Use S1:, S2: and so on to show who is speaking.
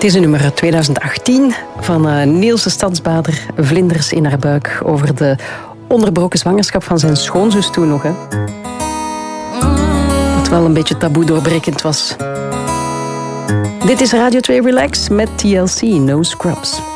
S1: Het is een nummer uit 2018 van Niels de Stadsbader, Vlinders in haar buik, over de onderbroken zwangerschap van zijn schoonzus toen nog. Hè. Dat wel een beetje taboe doorbrekend was. Dit is Radio 2 Relax met TLC, No Scrubs.